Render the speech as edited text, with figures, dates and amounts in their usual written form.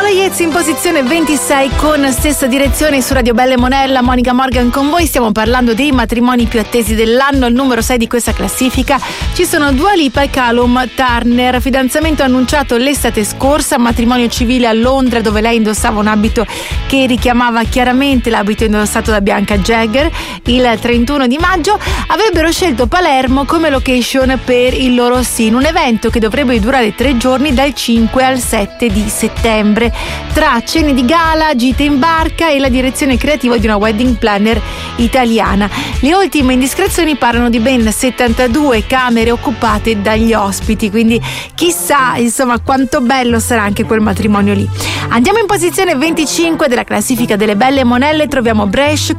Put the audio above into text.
Yates in posizione 26 con stessa direzione su Radio Belle Monella. Monica Morgan con voi, stiamo parlando dei matrimoni più attesi dell'anno. Al numero 6 di questa classifica ci sono Dua Lipa e Callum Turner. Fidanzamento annunciato l'estate scorsa, matrimonio civile a Londra dove lei indossava un abito che richiamava chiaramente l'abito indossato da Bianca Jagger. Il 31 di maggio avrebbero scelto Palermo come location per il loro sì, un evento che dovrebbe durare 3 giorni dal 5 al 7 di settembre, tra cene di gala, gite in barca e la direzione creativa di una wedding planner italiana. Le ultime indiscrezioni parlano di ben 72 camere occupate dagli ospiti, quindi chissà insomma quanto bello sarà anche quel matrimonio lì. Andiamo in posizione 25 della classifica delle Belle Monelle, troviamo Bresh